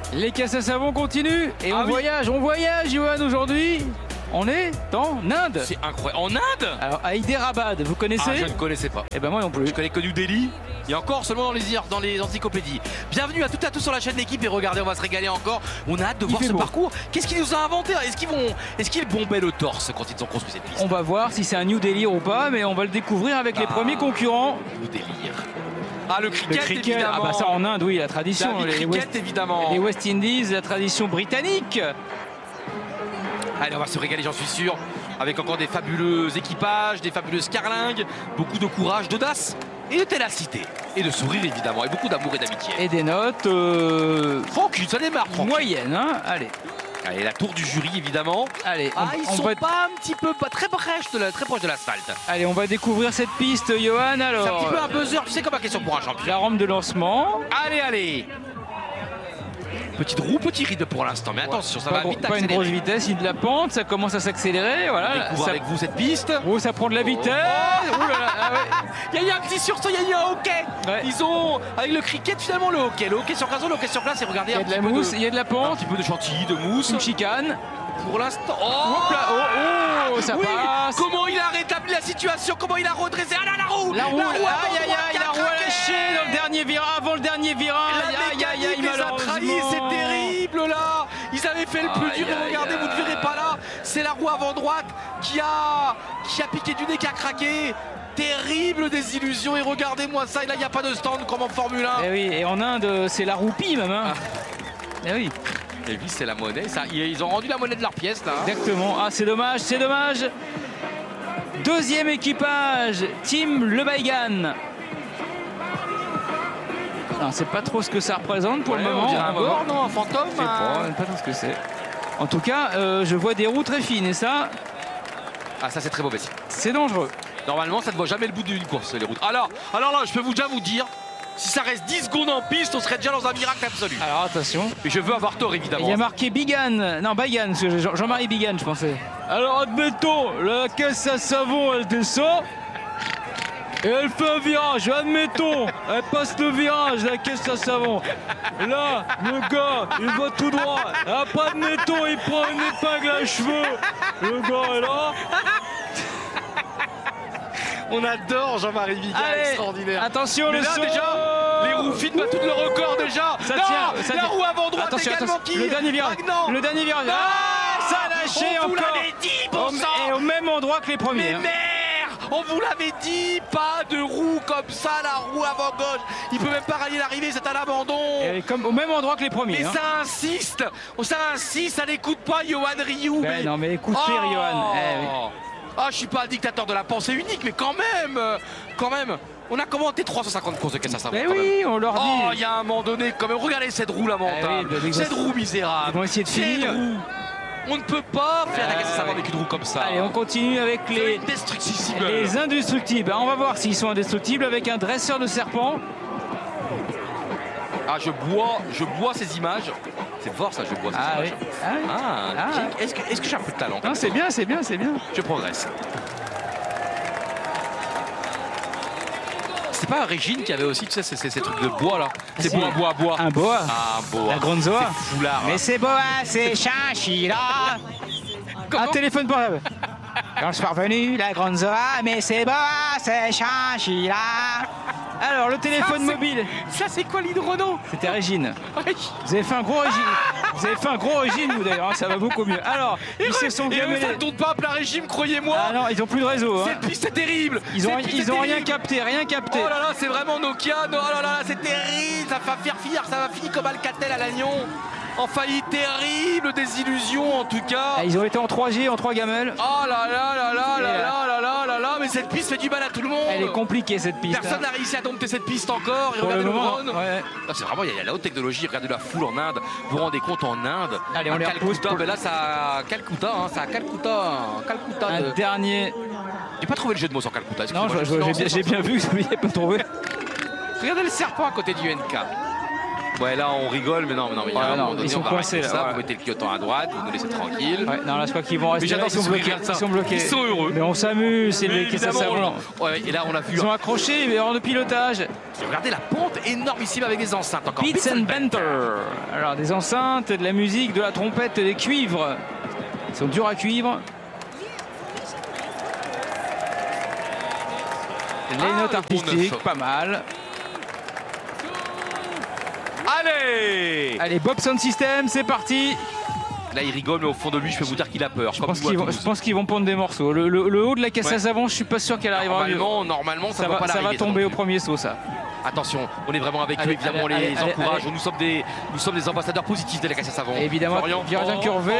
Les casses à savon continuent et on voyage, Johan, aujourd'hui. On est en Inde. C'est incroyable. En Inde? Alors, à Hyderabad, vous connaissez? Je ne connaissais pas. Eh ben moi non plus. Je connais que New Delhi. Et encore seulement dans les encyclopédies. Bienvenue à toutes et à tous sur la chaîne d'équipe et regardez, on va se régaler encore. On a hâte de voir ce parcours. Qu'est-ce qu'ils nous ont inventé? Est-ce qu'ils bombaient le torse quand ils ont construit cette piste? On va voir si c'est un New Delhi ou pas, mais on va le découvrir avec les premiers concurrents. New Delhi. Ah, le cricket, évidemment. Ah bah ça en Inde, oui, la tradition. Évidemment. Les West Indies, la tradition britannique. Allez, on va se régaler, j'en suis sûr, avec encore des fabuleux équipages, des fabuleuses carlingues, beaucoup de courage, d'audace et de ténacité. Et de sourire, évidemment, et beaucoup d'amour et d'amitié. Et des notes... tranquille, ça démarre, tranquille. Moyenne, hein, allez. Allez, la tour du jury, évidemment. Allez, ils sont pas un petit peu, pas très proche de l'asphalte. Allez, on va découvrir cette piste, Johan, alors. C'est un petit peu un buzzer, tu sais, comme la question pour un champion. La rampe de lancement. Allez. Petite roue, petit rythme pour l'instant, mais attention, ça va vite accélérer. Pas une grosse vitesse, il y a de la pente, ça commence à s'accélérer. Voilà. Découvre avec vous cette piste. Oh, ça prend de la vitesse. Oh là là, ah ouais. Il y a un petit sursaut, il y a eu un hockey. Ouais. Ils ont, avec le cricket, finalement, le hockey sur gazon, le hockey sur glace, et regardez, il y a de la mousse, il y a de la pente. Un petit peu de chantilly, de mousse. Une chicane. Pour l'instant. Oh, ça passe. Comment il a rétabli la situation, comment il a redressé. Ah là, la roue. La roue, la roue a lâché dans le dernier virage, avant le dernier virage. Aïe, malheureusement. C'est terrible là. Ils avaient fait le plus dur, regardez, vous ne verrez pas là. C'est la roue avant droite qui a piqué du nez, qui a craqué. Terrible désillusion, et regardez-moi ça. Et là, il n'y a pas de stand comme en Formule 1. Et oui, et en Inde, c'est la roupie même. Hein. Et oui. Et oui, c'est la monnaie. Ça, ils ont rendu la monnaie de leur pièce là. Exactement. Ah, c'est dommage, c'est dommage. Deuxième équipage, Team Le Baigan. Non, c'est pas trop ce que ça représente pour le moment. On dirait un bord, non, un fantôme. Je sais pas trop ce que c'est. En tout cas, je vois des roues très fines et ça. Ah, ça c'est très mauvais. C'est dangereux. Normalement, ça ne voit jamais le bout d'une course, les routes. Alors là, je peux déjà vous dire. Si ça reste 10 secondes en piste, on serait déjà dans un miracle absolu. Alors attention. Mais je veux avoir tort, évidemment. Il y a marqué Bigan. Non, Baigan, Jean-Marie Bigan, je pensais. Alors admettons, la caisse à savon, elle descend. Et elle fait un virage, admettons. Elle passe le virage, la caisse à savon. Là, le gars, il va tout droit. Après, admettons, il prend une épingle à cheveux. Le gars est là. On adore Jean-Marie Bigan, extraordinaire. Attention, mais le là, saut. déjà, les roues fit battent tout le record déjà. Ça non, tient, ça la roue avant droite également qui. Le dernier virage. Le dernier virage. Ah, ça a lâché on vous encore. l'avait dit, bon sang. Et au même endroit que les premiers. Mais merde, on vous l'avait dit, pas de roue comme ça, la roue avant gauche. Il peut même pas rallier l'arrivée, c'est un abandon. Et comme au même endroit que les premiers. Mais ça insiste, ça n'écoute pas Johan Rioux. Ben non, mais écoutez, Johan. Ah, je suis pas un dictateur de la pensée unique, mais quand même, on a commenté 350 courses de caisse à savon. Mais oui, on leur dit. Oh, il y a un moment donné, quand même, regardez cette roue lamentable, cette roue misérable. Ils vont essayer de finir. On ne peut pas faire la caisse à savon avec une roue comme ça. Allez, on continue avec les indestructibles. On va voir s'ils sont indestructibles avec un dresseur de serpent. Ah, je bois ces images. C'est fort ça, je bois ces images. Oui. Est-ce que j'ai un peu de talent? Non, c'est bien. Je progresse. C'est pas Régine qui avait aussi, tu sais, ces trucs de bois là. C'est bois. Un boa. Ah, un boa. La grande zoa. C'est foulard. Mais c'est boa, c'est chinchilla. Un téléphone portable. Quand je suis parvenu, la grande zoa, mais c'est boa, c'est chinchilla. Alors, le téléphone mobile. Ça, c'est quoi l'hydrono? C'était Régine. Vous avez fait un gros régime. Vous avez fait un gros régime, vous d'ailleurs, ça va beaucoup mieux. Alors, ils se sont gamés. Ça ne tourne pas à plein régime, croyez-moi. Ah non, ils ont plus de réseau. Cette piste est terrible. Ils ont rien capté. Oh là là, c'est vraiment Nokia. Oh là là, c'est terrible. Ça va faire fier, ça va finir comme Alcatel à l'Agnon. En faillite terrible, des illusions en tout cas. Ah, ils ont été en 3G, en 3 gamelles. Oh là là, mais cette piste fait du mal à tout le monde. Elle est compliquée cette piste. Personne n'a réussi à dompter cette piste encore. Et regardez le drone. Ouais. C'est vraiment, il y a la haute technologie. Regardez la foule en Inde. Vous vous rendez compte en Inde. Allez, on les repousse. Ben là, ça a Calcutta. Ça a Calcutta. Un dernier. J'ai pas trouvé le jeu de mots sur Calcutta. Non, j'ai bien vu que vous n'avez pas trouvé. Regardez le serpent à côté du NK. Ouais, là on rigole, mais non, mais il y a un moment donné, ils sont coincés là. Vous mettez le clignotant à droite, vous nous laissez tranquille. Ouais, non, là je crois qu'ils vont rester. Ils sont bloqués. Ils sont heureux. Mais on s'amuse, c'est les Kessa Savon. Ouais, et là on a vu. Ils sont accrochés, mais hors de pilotage. Regardez la pente énormissime avec des enceintes encore. Beats and Banter. Alors des enceintes, de la musique, de la trompette, des cuivres. Ils sont durs à cuivre. Les notes artistiques, pas mal. Allez, Bob Sound System, c'est parti. Là il rigole, mais au fond de lui je peux vous dire qu'il a peur. Je pense qu'ils vont prendre des morceaux. Le haut de la caisse à savon, je suis pas sûr qu'elle arrivera. Normalement ça va tomber au premier saut, ça. Attention, on est vraiment avec eux, évidemment, on les encourage. Nous sommes des ambassadeurs positifs de la caisse à savon. Évidemment, virage incurvé.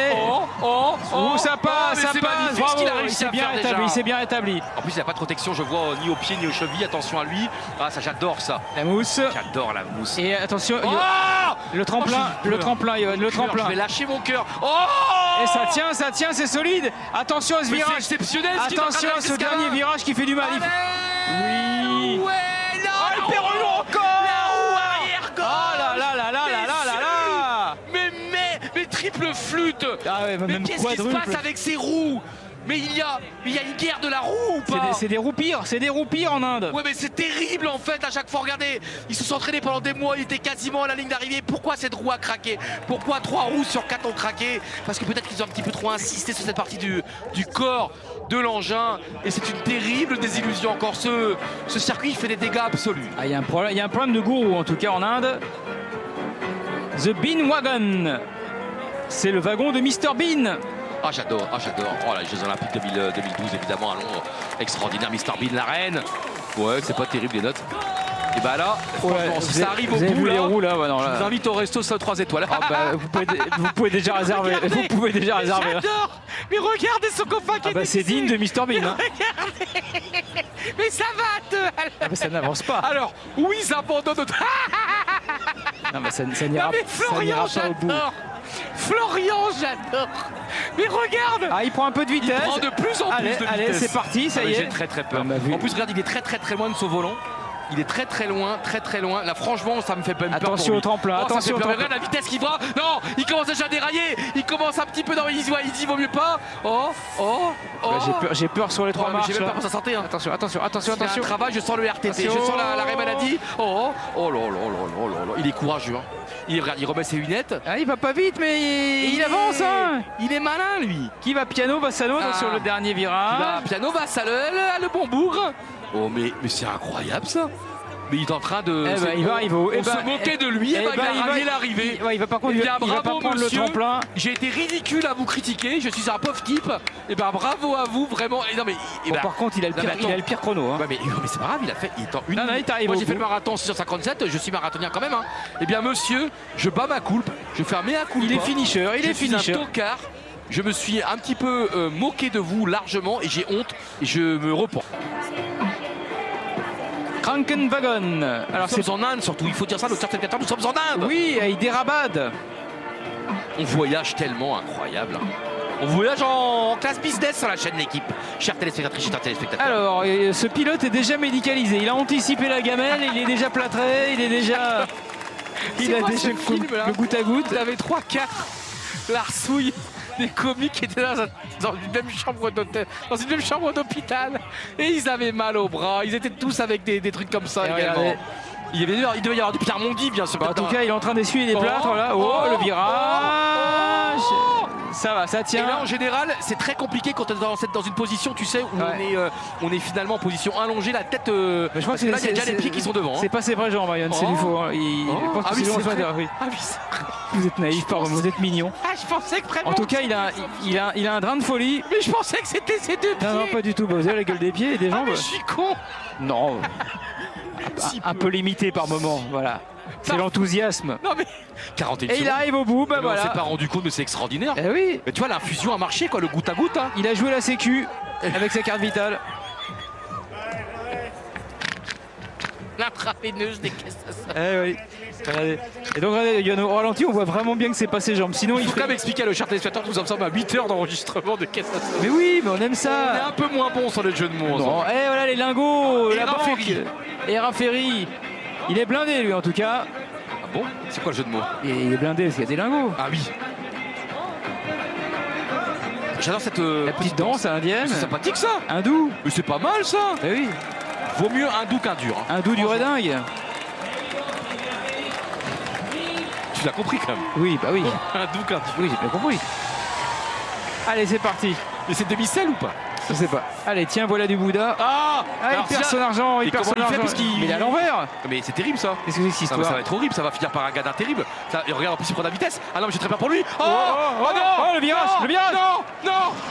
Ça passe, ça passe. Bravo, il s'est bien établi. En plus, il n'a pas de protection, je vois, ni aux pieds ni aux chevilles. Attention à lui. Ah, ça, j'adore ça. La mousse. J'adore la mousse. Et attention, le tremplin. Je vais lâcher mon cœur. Et ça tient, c'est solide. Attention à ce virage. C'est exceptionnel. Attention à ce dernier virage qui fait du mal. Oui. Le Perron encore. La roue arrière gauche. Oh là. Mais triple flûte. Mais qu'est-ce qui se passe avec ces roues? Mais il y a une guerre de la roue ou pas? C'est des roues pires en Inde. Ouais, mais c'est terrible en fait à chaque fois. Regardez, ils se sont entraînés pendant des mois, ils étaient quasiment à la ligne d'arrivée. Pourquoi cette roue a craqué? Pourquoi 3 roues sur 4 ont craqué? Parce que peut-être qu'ils ont un petit peu trop insisté sur cette partie du corps de l'engin. Et c'est une terrible désillusion encore. Ce circuit fait des dégâts absolus. Il y a un problème de gourou en tout cas en Inde. The Bean Wagon. C'est le wagon de Mr Bean. Ah j'adore. Oh là, les Jeux Olympiques 2012 évidemment à Londres. Extraordinaire, Mr Bean, la reine. Ouais, c'est pas terrible les notes. Et bah là, franchement, si ça arrive au bout les roues, là, je vous invite au resto 3 étoiles. Vous pouvez déjà réserver. J'adore. Mais regardez ce copain qui est c'est digne de Mr Bean. Hein. Regardez. Mais ça va ça n'avance pas. Alors, oui, ils abandonnent. Non mais ça n'ira pas au bout. Florian, j'adore. Mais regarde. Il prend un peu de vitesse. Il prend de plus en plus de vitesse. Allez, c'est parti, ça y est. J'ai très peur. En plus, regarde, il est très loin de son volant. Il est très loin. Là, franchement, ça me fait même peur. Attention au tremplin, attention au tremplin. Regarde la vitesse qu'il va. Non, il commence déjà à dérailler. Il commence un petit peu dans. Il dit vaut mieux pas. J'ai peur sur les 3 marches. J'ai même pas pour sa santé. Attention. Il y a un travail, je sens le RTT, je sens l'arrêt maladie. Oh là. Il est courageux. Il remet ses lunettes. Il va pas vite, mais il avance. Il est malin, lui. Qui va piano, va salaud sur le dernier virage. Piano va salaud, le bon bourg. Oh mais c'est incroyable ça. Mais il est en train de se moquer de lui. Il va ramener l'arrivée. Il va par contre, il va pas prendre le tremplin. J'ai été ridicule à vous critiquer. Je suis un pauvre type. Et bravo à vous vraiment. Par contre, il a le pire chrono. Mais c'est pas grave. Il a fait. Moi j'ai fait le marathon 657. Je suis marathonien quand même. Eh bien monsieur, je bats ma coulpe. Je fais un mea culpa. Il est finisher. Je suis un tocard. Je me suis un petit peu moqué de vous largement et j'ai honte et je me repens. Krankenwagen. Alors nous sommes en Inde surtout, il faut dire ça, le 14, nous sommes en Inde. Oui, à Hyderabad. On voyage tellement incroyable. On voyage en classe business sur la chaîne L'équipe. Chers téléspectatrices, chers téléspectateurs. Alors, ce pilote est déjà médicalisé. Il a anticipé la gamelle, il est déjà plâtré, il a déjà le goutte à goutte. Il avait 3-4 larsouilles des comiques qui étaient dans une même chambre d'hôtel, dans une même chambre d'hôpital, et ils avaient mal au bras. Ils étaient tous avec des trucs comme ça également. Il devait y avoir du Pierre Mondi, bien sûr. En tout cas, il est en train d'essuyer les plâtres. Là. Le virage. Ça va, ça tient. Et là, en général, c'est très compliqué quand on est dans une position, tu sais, où on est finalement en position allongée, la tête. Je crois que là, il y a déjà les pieds qui sont devant. C'est pas ses vrais jambes, Marion, c'est du faux. Vous êtes naïf, pardon, vous êtes mignon. Je pensais que vraiment. En tout cas, il a un drain de folie. Mais je pensais que c'était ses 2 pieds. Non, pas du tout. Vous avez la gueule des pieds et des jambes. Mais je suis con. Non. Un peu limité par moment, voilà. C'est l'enthousiasme. Non mais 41 Et il arrive au bout, voilà. On s'est pas rendu compte, mais c'est extraordinaire. Oui. Mais tu vois, l'infusion a marché, quoi, le goutte à goutte. Il a joué la sécu avec sa carte vitale. L'intraveineuse des caisses à ça. Oui. Regardez. Et donc, regardez, au ralenti, on voit vraiment bien que c'est pas ses jambes. Sinon, il faut quand même expliquer à le cher téléspectateur que nous en sommes à 8 heures d'enregistrement de caisse à ça. Mais oui, mais on aime ça. On est un peu moins bon sur les jeux de mots. Non. Voilà les lingots. Et Ferry. Et Ferry. Il est blindé, lui, en tout cas. bon? C'est quoi le jeu de mots? Et il est blindé parce qu'il y a des lingots. Ah oui. J'adore cette La petite danse indienne. C'est sympathique ça. Hindou. Mais c'est pas mal ça. Eh oui. Vaut mieux hindou qu'un dur. Hein. Hindou du redingue. Tu l'as compris quand même. Oui, bah oui. Hindou qu'un dur. Oui, j'ai bien compris. Allez, c'est parti. Mais c'est demi-sel ou pas? Je sais pas. Allez, tiens, voilà du Bouddha. Ah, il perd son argent, il perd son argent. Parce qu'il... Mais il est à l'envers. Mais c'est terrible ça. Qu'est-ce que c'est cette Non, histoire? mais ça va être horrible, ça va finir par un gadin terrible. Ça, et regarde, en plus il prend de la vitesse. Ah non, mais j'ai très peur pour lui. Oh, oh, non, oh, le virage, non, le virage. Non,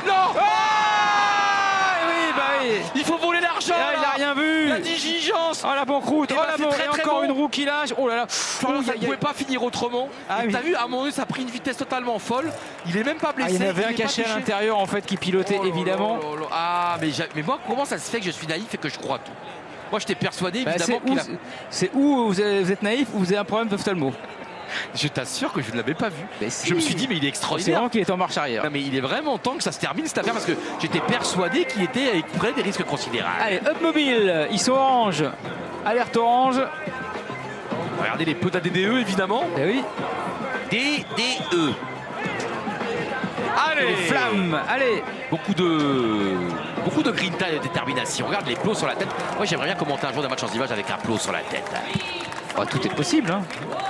Oui, bah oui. il faut voler l'argent. Là, il a rien vu. La diligence. Oh la banqueroute, Et oh bah, la c'est banque, très, et très encore bon. une roue qui lâche. Oh là là. Florian, ça ne pouvait pas finir autrement. Ah, oui. T'as vu, à un moment donné, ça a pris une vitesse totalement folle. Il est même pas blessé. Il y en avait un est pas caché à touché. l'intérieur en fait qui pilotait Oh là évidemment. là là là. Ah, mais moi, comment ça se fait que je suis naïf et que je crois tout? Moi, j'étais persuadé Bah, évidemment qu'il a... c'est où vous êtes naïf ou vous avez un problème d'ophtalmo. Je t'assure que je ne l'avais pas vu. Mais si. Je me suis dit, mais il est C'est extraordinaire. vraiment qu'il est en marche arrière. Non, mais il est vraiment temps que ça se termine cette affaire parce que j'étais persuadé qu'il prenait des risques considérables. Allez, Upmobile, ils sont orange. Alerte orange. Regardez les peu d'ADDE évidemment. Eh oui. DDE. Allez, Les flammes. Allez. Beaucoup de grinta et de détermination. Regarde les plots sur la tête. Moi j'aimerais bien commenter un jour d'un match en zivage avec un plot sur la tête. Oh, tout est possible. Hein.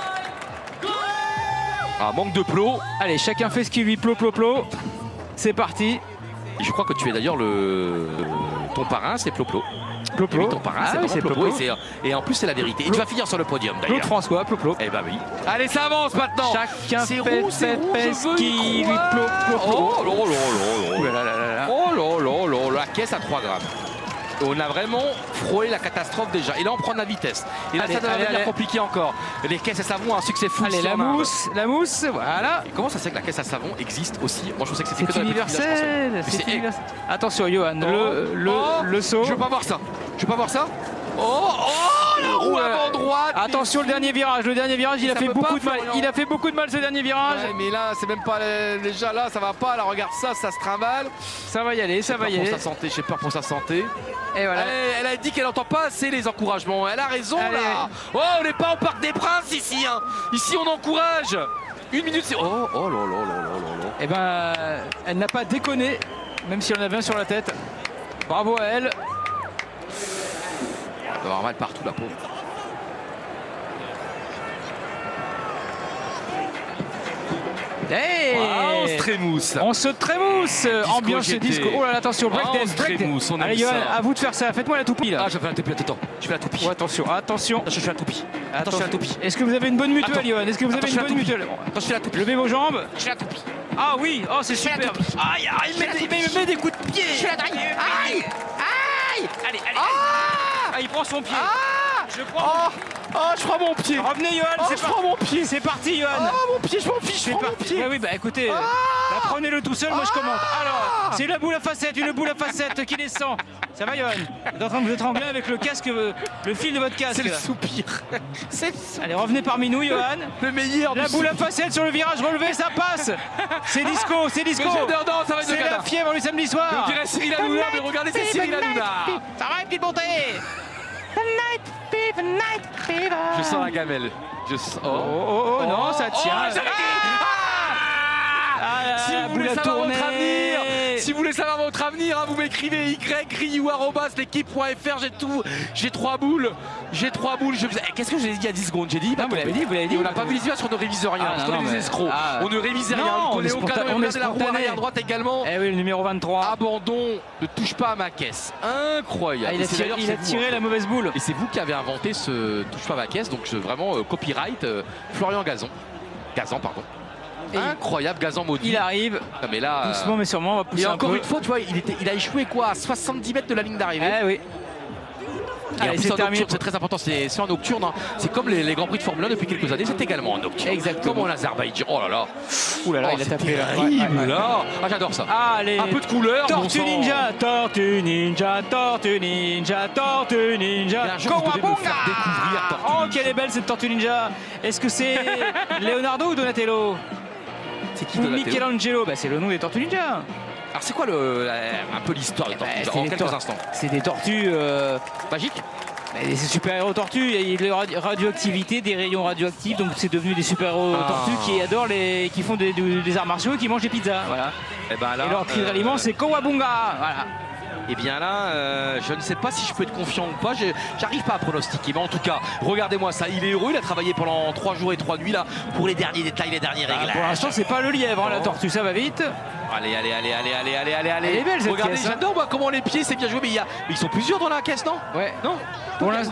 Ah, manque de plot. Allez, chacun fait ce qui lui plot. C'est parti. Et je crois que tu es d'ailleurs ton parrain, c'est Ploplo. Ploplo. Oui, ton parrain, Ah c'est oui, vraiment c'est Ploplo. Ploplo. Et en plus, c'est la vérité. Et tu vas finir sur le podium Claude d'ailleurs. François, Ploplo. Eh ben oui. Allez, ça avance maintenant. Chacun C'est fait roux, c'est roux, ce je veux qui y lui croire. Oh là là Ouh là là là là là. Oh là là là, la caisse à 3 grammes. On a vraiment frôlé la catastrophe déjà. Et là, on prend de la vitesse. Et là, Allez, ça va allez, devenir allez. compliqué encore. Les caisses à savon ont un succès fou. Allez, ici la en Inde. mousse, voilà. Et comment ça se fait que la caisse à savon existe aussi? Moi, je pensais que c'était que C'est dans les petits villages français. universel. Mais C'est universel. Attention, Johan, le saut. Je veux pas voir ça. Je veux pas voir ça. Oh, la roue avant droite. Attention, le dernier virage, il a Ça fait peut beaucoup pas, de mal. Florian. Il a fait beaucoup de mal ce dernier virage. Ouais, mais là, c'est même pas déjà là, ça va pas. Là, regarde ça, ça se trimballe. Ça va y aller, ça va y aller. Pour sa santé, j'ai peur pour sa santé. Et voilà. Elle a dit qu'elle n'entend pas assez les encouragements. Elle a raison Allez. là. Oh, on n'est pas au Parc des Princes ici. Hein. Ici, on encourage. Une minute, c'est. Oh là là là là là. Eh ben, elle n'a pas déconné, même si on avait un sur la tête. Bravo à elle. Elle va avoir mal partout, la pauvre. Hey, On se trémousse. on se trémousse. Ambiance GT. disco. Oh là là, attention, Ah, on breakdance, se breakdance. trémousse, on aime Allez, Johan, ça. à vous de faire ça. Faites-moi la toupie là. Ah, je fais la toupie. Attends, je fais la toupie. Oh, attention, attention. Je fais la toupie. Attends, je fais la toupie. Est-ce que vous avez une bonne mutuelle, Attends. Johan? Est-ce que vous Attends, avez je une fais la bonne toupie. mutuelle? Attends, je fais la toupie. Levez vos jambes. Je fais la toupie. Ah oui, oh c'est super. Aïe, aïe, il met des coups de pied. Je fais la toupie. Aïe. Aïe. Allez, allez. Ah. Ah, il prend son pied. Ah. Je prends. Oh, je prends mon pied. Revenez, Johan. Oh, c'est je pas- prends mon pied. C'est parti, Johan. Ah, mon pied, je m'en fiche. Je prends mon pied. Ouais, oui, bah écoutez, Ah. bah, prenez-le tout seul, moi je commente. Alors, c'est la boule à facettes, une boule à facettes qui descend. Ça va, Johan? Vous êtes en train de vous étrangler avec le casque, le fil de votre casque. C'est le soupir. C'est le soupir. Allez, revenez parmi nous, Johan. Le meilleur. La du boule à soupir. facettes sur le virage relevé, ça passe. C'est disco, c'est disco. Mais j'adore, ça va être C'est le la gada. fièvre le samedi soir. On dirait Cyril Hanouna, mais regardez, c'est Cyril Hanouna. Ça va, une petite montée. Je sens la gamelle. Je sens. Oh, non, ça tient. Oh, j'avais dit. Ah, Si la vous voulez boule à savoir tourner. votre avenir, si vous voulez savoir votre avenir, hein, vous m'écrivez y@l'équipe.fr. J'ai tout. J'ai 3 boules. Qu'est-ce que j'ai dit il y a 10 secondes? J'ai dit. Non, vous l'avez dit, vous l'avez dit. Et on n'a pas vu les images parce qu'on ne révise rien. Ah, parce non, qu'on est non, des mais- escrocs. ah. On ne révisait rien. Non, On on est est au canon. on est Regardez la roue spontané. arrière droite également. Eh oui, le numéro 23. Abandon. Ne touche pas à ma caisse. Incroyable. Ah, il Et a c'est tiré, d'ailleurs, il c'est a vous, tiré hein. la mauvaise boule. Et c'est vous qui avez inventé ce touche pas à ma caisse, donc vraiment copyright Florian Gazan. Gazan, pardon. Et Incroyable, Gazan maudit. il arrive. Ah, mais là, Doucement mais sûrement, on va pousser et un encore peu. une fois, tu vois, il a échoué quoi à 70 mètres de la ligne d'arrivée. Eh oui. Et en Allez, plus, c'est en terminé. nocturne, c'est très important, c'est en nocturne. Hein. C'est comme les Grands Prix de Formule 1 depuis quelques années, c'est également en nocturne. Exactement. Comme en Azerbaïdjan. Oh là là. Ouh là là, Oh, il a c'est tapé là. terrible, Ouais, ouais. là. Ah, j'adore ça. Allez. Un peu de couleur. bon Tortue sang. Ninja, Tortue Ninja, Tortue Ninja, Tortue Ninja. Et un jour, vous devez me faire découvrir Tortue Oh, Ninja. qu'elle est belle cette Tortue Ninja. Est-ce que c'est Leonardo ou Donatello? C'est qui Ou Donatello? Michelangelo? Bah, c'est le nom des Tortues Ninja. Alors, c'est quoi un peu l'histoire des Tortues Bah, en quelques instants? C'est des tortues Magique. Mais ces super-héros tortues, il y a de la radioactivité, des rayons radioactifs, donc c'est devenu des super-héros tortues qui adorent qui font des arts martiaux et qui mangent des pizzas. Voilà. Et, ben là, et leur cri d'aliment, c'est Kawabunga. Voilà. Et bien là, je ne sais pas si je peux être confiant ou pas, j'arrive pas à pronostiquer, mais en tout cas, regardez-moi ça, il est heureux, il a travaillé pendant 3 jours et 3 nuits là pour les derniers détails, les derniers réglages. Pour l'instant, c'est pas le lièvre, hein, la tortue, ça va vite. Allez, allez, allez, allez, allez, allez, allez, allez. Elle est belle cette regardez, caisse, hein. j'adore moi comment les pieds, c'est bien joué, mais il y a... Mais ils sont plusieurs dans la caisse, non? Ouais. Non?